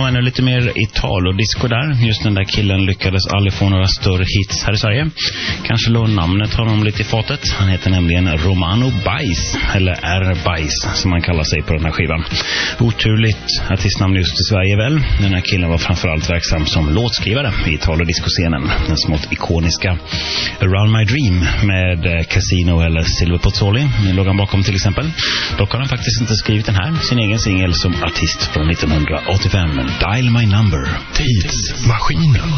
och ännu lite mer Italo-disco där. Just den där killen lyckades aldrig få några större hits här i Sverige. Kanske låg namnet honom lite i fatet. Han heter nämligen Romano Bajs, eller R. Bajs som man kallar sig på den här skivan. Oturligt artistnamn just i Sverige väl. Den här killen var framförallt verksam som låtskrivare i Italo-disco-scenen. Den smått ikoniska Around My Dream med Casino eller Silver Pozzoli låg han bakom till exempel. Dock har han faktiskt inte skrivit den här, sin egen singel som artist från 1985, Dial My Number. Tidsmaskinen.